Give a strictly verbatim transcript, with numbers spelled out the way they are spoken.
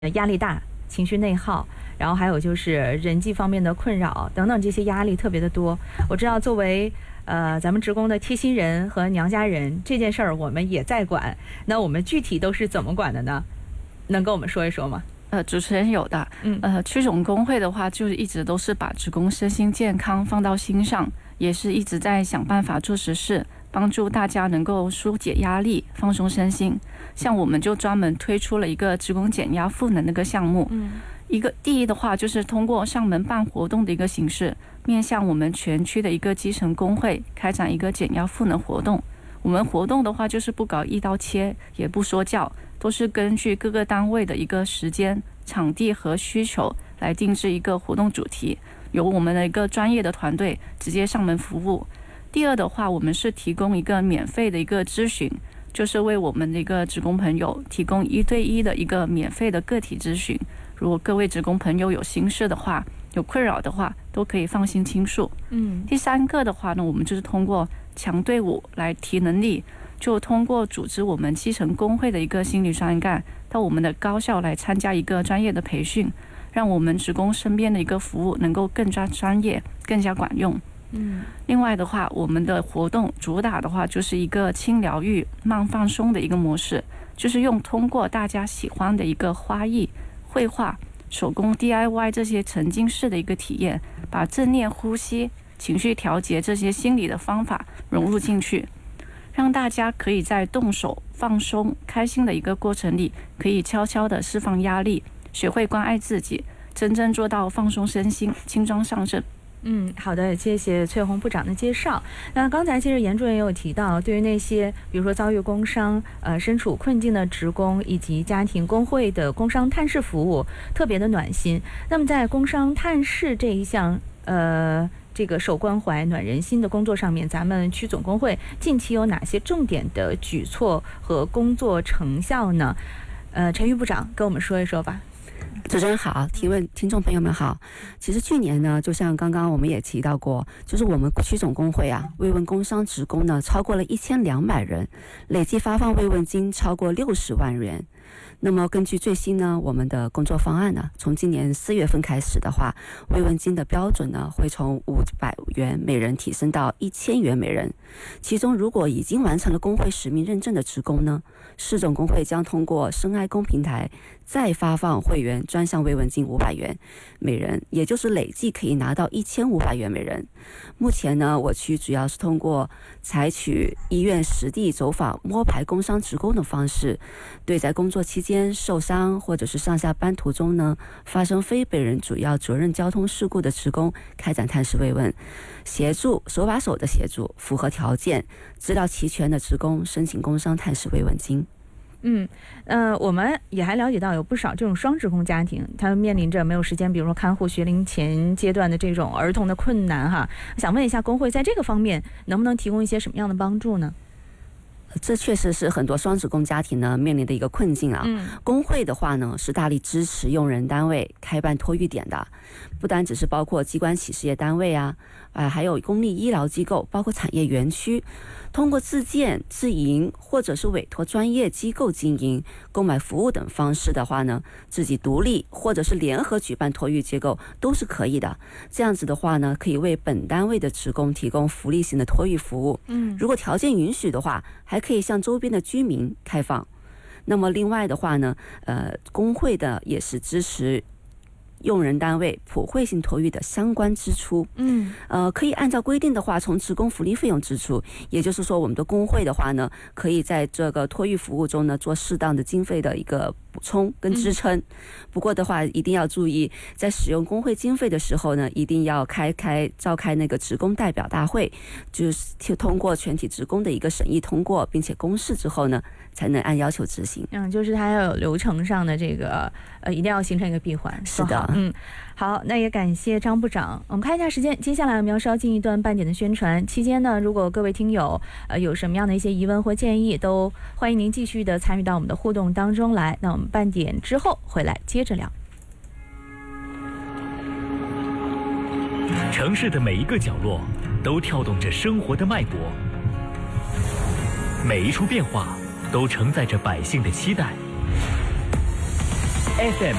压力大、情绪内耗，然后还有就是人际方面的困扰等等，这些压力特别的多。我知道作为呃咱们职工的贴心人和娘家人这件事儿，我们也在管。那我们具体都是怎么管的呢？能跟我们说一说吗？ 呃，主持人有的，嗯，呃，区总工会的话，就是一直都是把职工身心健康放到心上，也是一直在想办法做实事，帮助大家能够疏解压力、放松身心。像我们就专门推出了一个职工减压赋能的一个项目，嗯，一个第一的话就是通过上门办活动的一个形式，面向我们全区的一个基层工会开展一个减压赋能活动。我们活动的话就是不搞一刀切，也不说教，都是根据各个单位的一个时间、场地和需求来定制一个活动主题，由我们的一个专业的团队直接上门服务。第二的话，我们是提供一个免费的一个咨询，就是为我们的一个职工朋友提供一对一的一个免费的个体咨询。如果各位职工朋友有心事的话，有困扰的话，都可以放心倾诉。嗯，第三个的话呢，我们就是通过强队伍来提能力，就通过组织我们基层工会的一个心理专干到我们的高校来参加一个专业的培训，让我们职工身边的一个服务能够更加专业、更加管用。嗯，另外的话，我们的活动主打的话就是一个轻疗愈、慢放松的一个模式，就是用通过大家喜欢的一个花艺、绘画、手工 D I Y 这些沉浸式的一个体验，把正念呼吸、情绪调节这些心理的方法融入进去，让大家可以在动手、放松、开心的一个过程里，可以悄悄地释放压力，学会关爱自己，真正做到放松身心、轻装上阵。 嗯，好的，谢谢翠红部长的介绍。那刚才其实严主任也有提到，对于那些比如说遭遇工伤、呃身处困境的职工以及家庭工会的工伤探视服务特别的暖心。那么在工伤探视这一项呃这个守关怀暖人心的工作上面，咱们区总工会近期有哪些重点的举措和工作成效呢？呃，陈玉部长跟我们说一说吧。 主持人好，提问听众朋友们好。其实去年呢，就像刚刚我们也提到过，就是我们区总工会啊，慰问工伤职工呢超过了一千两百人，累计发放慰问金超过六十万元。那么根据最新呢，我们的工作方案呢，从今年四月份开始的话，慰问金的标准呢会从五百元每人提升到一千元每人。其中如果已经完成了工会使命认证的职工呢，市总工会将通过深爱工平台再发放会员专项慰问金五百元每人，也就是累计可以拿到一千五百元每人。目前呢，我区主要是通过采取医院实地走访摸排工伤职工的方式，对在工作期间受伤或者是上下班途中呢发生非本人主要责任交通事故的职工开展探视慰问，协助手把手的协助符合条件、资料齐全的职工申请工伤探视慰问金。 嗯，呃，我们也还了解到有不少这种双职工家庭，他们面临着没有时间，比如说看护学龄前阶段的这种儿童的困难哈。想问一下，工会在这个方面能不能提供一些什么样的帮助呢？ 这确实是很多双职工家庭呢面临的一个困境啊。嗯，工会的话呢是大力支持用人单位开办托育点的，不单只是包括机关企事业单位啊，呃，还有公立医疗机构，包括产业园区，通过自建、自营或者是委托专业机构经营、购买服务等方式的话呢，自己独立或者是联合举办托育机构都是可以的。这样子的话呢，可以为本单位的职工提供福利型的托育服务。嗯，如果条件允许的话，还可以向周边的居民开放。那么另外的话呢，呃，工会的也是支持用人单位普惠性托育的相关支出，嗯，呃，可以按照规定的话，从职工福利费用支出，也就是说，我们的工会的话呢，可以在这个托育服务中呢，做适当的经费的一个补充跟支撑。嗯、不过的话，一定要注意，在使用工会经费的时候呢，一定要开开召开那个职工代表大会，就是通过全体职工的一个审议通过，并且公示之后呢，才能按要求执行。 嗯，就是它要有流程上的这个，呃，一定要形成一个闭环。 是的。 嗯，好，那也感谢张部长。我们看一下时间，接下来我们要稍进一段半点的宣传。期间呢，如果各位听友呃有什么样的一些疑问或建议，都欢迎您继续的参与到我们的互动当中来。那我们半点之后回来接着聊。 城市的每一个角落都跳动着生活的脉搏，每一处变化都承载着百姓的期待。 F M